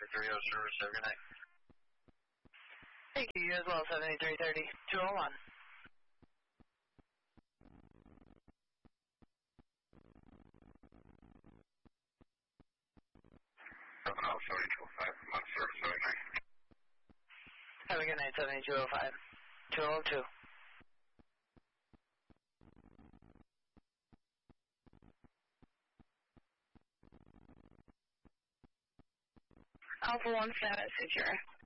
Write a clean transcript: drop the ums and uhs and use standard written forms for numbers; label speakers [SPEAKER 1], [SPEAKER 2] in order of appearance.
[SPEAKER 1] 330 service. Have a good night.
[SPEAKER 2] Thank you, you as well, 7330, 201.
[SPEAKER 1] Oh, 7205, I'm on service, have a good night.
[SPEAKER 2] Have a good night, 7205, 202.
[SPEAKER 3] Alpha 1 status secure.